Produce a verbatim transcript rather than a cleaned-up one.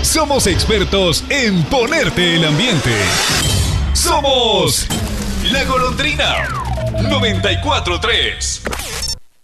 Somos expertos en ponerte el ambiente. Somos La Golondrina noventa y cuatro tres.